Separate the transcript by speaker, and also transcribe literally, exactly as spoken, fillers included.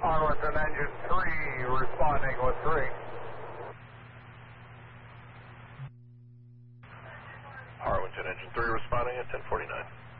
Speaker 1: Arlington engine three responding with three.
Speaker 2: Arlington engine three responding at ten forty-nine.